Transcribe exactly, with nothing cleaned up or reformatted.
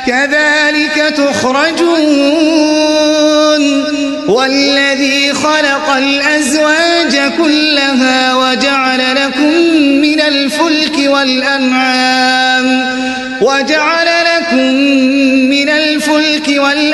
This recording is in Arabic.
كذلك تخرجون والذي خلق الأزواج كلها وجعل لكم من الفلك والأنعام وجعل لكم من الفلك والأنعام